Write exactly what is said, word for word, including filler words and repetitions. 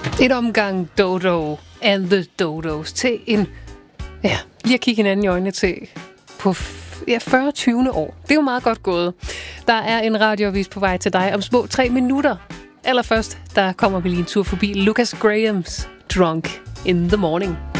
En omgang Dodo and the Dodos til en... Ja, lige at kigge hinanden i øjnene til på ja, fyrre tyve år. Det er jo meget godt gået. Der er en radioavis på vej til dig om små tre minutter. Allerførst, der kommer vi lige en tur forbi Lucas Grahams Drunk in the Morning.